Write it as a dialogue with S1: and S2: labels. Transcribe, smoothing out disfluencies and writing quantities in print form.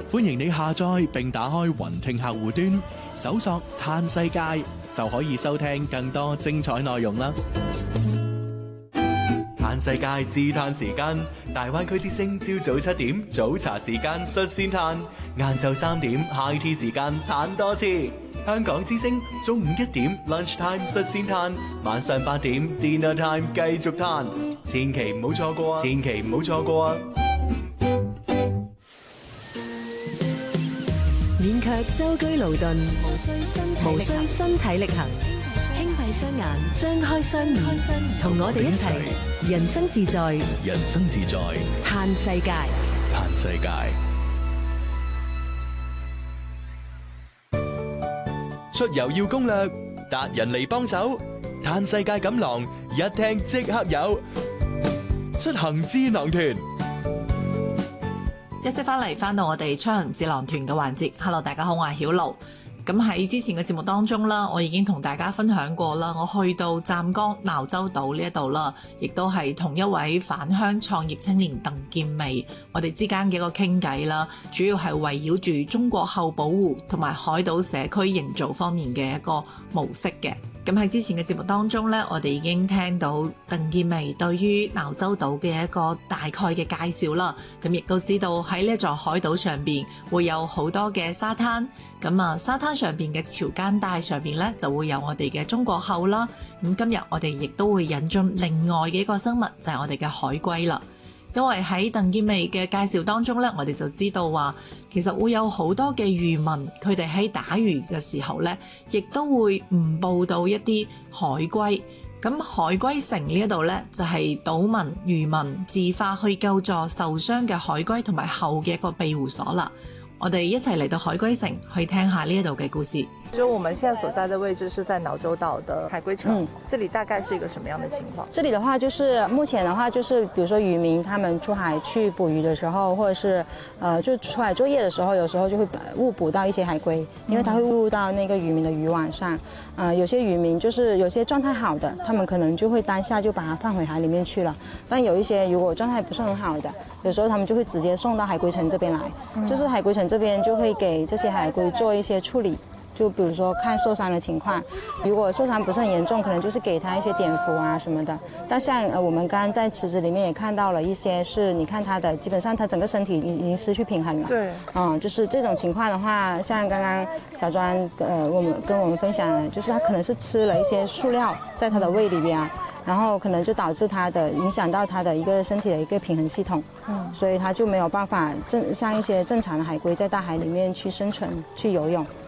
S1: 歡迎你下載並打開雲聽客戶端，搜索嘆世界就可以收聽更多精彩內容啦。嘆世界自嘆時間，大灣區之聲朝早7點早茶時間率先嘆，晏晝3點 high tea 時間嘆多次。香港之聲中午1點 lunch time 率先嘆，晚上8點 dinner time 繼續嘆，千祈唔好錯過啊！千祈唔好錯過啊！
S2: 免卻舟車勞頓，無需身體力行，輕閉雙眼，張開雙耳，同我哋一齊人生自在，
S1: 人生自在，
S2: 嘆世界，
S1: 嘆世界。出遊要攻略，達人嚟幫手，嘆世界錦囊一聽即刻有，出行智囊團。
S3: 休息翻到我哋出行智囊團嘅環節。Hello， 大家好，我係曉露。咁喺之前嘅節目當中啦，我已經同大家分享過啦，我去到湛江鬧洲島呢一度啦，亦都係同一位返鄉創業青年鄧建美，我哋之間嘅一個傾偈啦，主要係圍繞住中國後保護同埋海島社區營造方面嘅一個模式嘅。咁喺之前嘅節目當中呢，我哋已經聽到鄧建美對於鬧洲島嘅一個大概嘅介紹啦。咁亦都知道喺呢座海島上邊會有好多嘅沙灘。咁啊，沙灘上邊嘅潮間帶上邊呢，就會有我哋嘅中國后啦。咁今日我哋亦都會引進另外嘅一個生物，就係我哋嘅海龜啦。因為喺鄧建美嘅介紹當中呢，我哋就知道話，其實會有好多嘅漁民，佢哋喺打魚嘅時候呢，亦都會誤報到一啲海龜。咁海龜城呢一度呢，就係島民漁民自發去救助受傷嘅海龜同埋后嘅一個庇護所啦。我哋一齊嚟到海龜城去聽下呢一度嘅故事。
S4: 就我們現在所在的位置是在鬧洲島的海龜城，這裡大概是一個什麼樣的情況？
S5: 這裡的話就是目前的話就是比如說漁民他們出海去捕魚的時候，或者是就出海作業的時候，有時候就會誤捕到一些海龜，因為它會誤入到那個漁民的漁網上。有些漁民就是有些狀態好的，他們可能就會當下就把它放回海裡面去了，但有一些如果狀態不是很好的，有時候他們就會直接送到海龜城這邊來，就是海龜城這邊就會給這些海龜做一些處理。就比如說看受傷的情況，如果受傷不是很嚴重，可能就是給他一些碘伏啊什麼的。但像我們剛剛在池子裡面也看到了一些，是你看他的基本上他整個身體已經失去平衡了。
S4: 對，
S5: 就是這種情況的話，像剛剛小專跟我們分享的，就是他可能是吃了一些塑料在他的胃裡邊，然後可能就導致他的影響到他的一個身體的一個平衡系統，所以他就沒有辦法像一些正常的海龜在大海裡面去生存去游泳。